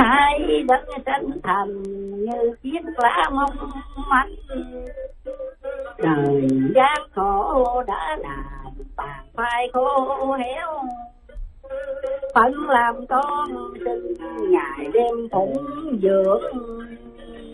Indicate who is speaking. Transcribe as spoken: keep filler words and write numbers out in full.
Speaker 1: hai đất tranh thành như chiếc lá mong manh. Đời gian khổ đã làm tàn phai khô héo, phận làm con xin ngày đêm phụng dưỡng.